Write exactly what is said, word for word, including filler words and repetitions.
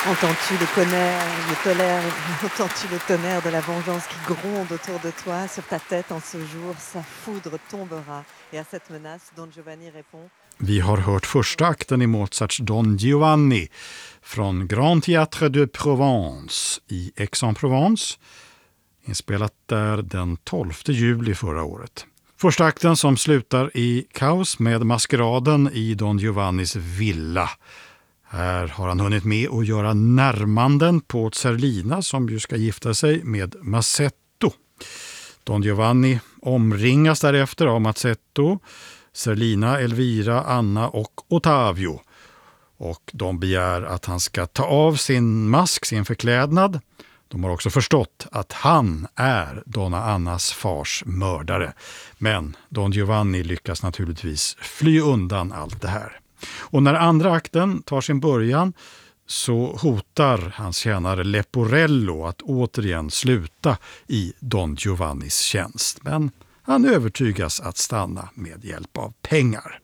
Entends-tu le tonnerre, le tonnerre, entends-tu le tonnerre de la vengeance qui gronde autour de toi, sur ta tête en ce jour, sa foudre tombera. Et à cette menace, Don Giovanni répond. Vi har hört första akten i Mozarts Don Giovanni från Grand Théâtre de Provence i Aix-en-Provence, inspelat där den tolfte juli förra året. Första akten som slutar i kaos med maskeraden i Don Giovannis villa. Här har han hunnit med att göra närmanden på Zerlina som ju ska gifta sig med Mazzetto. Don Giovanni omringas därefter av Mazzetto, Zerlina, Elvira, Anna och Ottavio. Och de begär att han ska ta av sin mask, sin förklädnad. De har också förstått att han är Donna Annas fars mördare. Men Don Giovanni lyckas naturligtvis fly undan allt det här. Och när andra akten tar sin början så hotar hans tjänare Leporello att återigen sluta i Don Giovannis tjänst. Men han övertygas att stanna med hjälp av pengar.